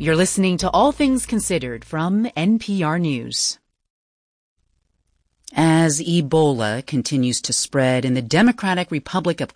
You're listening to All Things Considered from NPR News. As Ebola continues to spread in the Democratic Republic of